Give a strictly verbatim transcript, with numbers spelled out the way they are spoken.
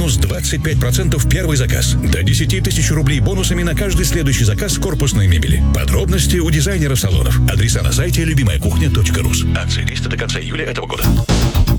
бонус двадцать пять процентов первый заказ. До десяти тысяч рублей бонусами на каждый следующий заказ корпусной мебели. Подробности у дизайнеров салонов. Адреса на сайте любимая кухня точка рус. Акция действует до конца июля этого года.